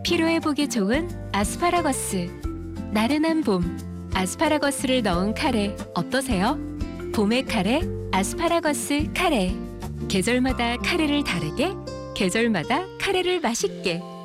피로회복에 좋은 아스파라거스. 나른한 봄, 아스파라거스를 넣은 카레 어떠세요? 봄의 카레, 아스파라거스 카레. 계절마다 카레를 다르게, 계절마다 카레를 맛있게.